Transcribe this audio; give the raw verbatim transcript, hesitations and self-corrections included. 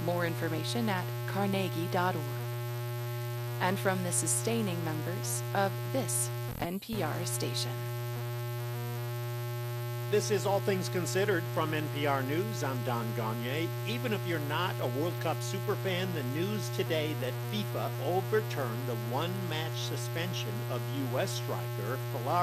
More information at carnegie dot org. And from the sustaining members of this N P R station. This is All Things Considered from N P R News. I'm Don Gagné. Even if you're not a World Cup superfan, the news today that FIFA overturned the one-match suspension of U S striker Pilar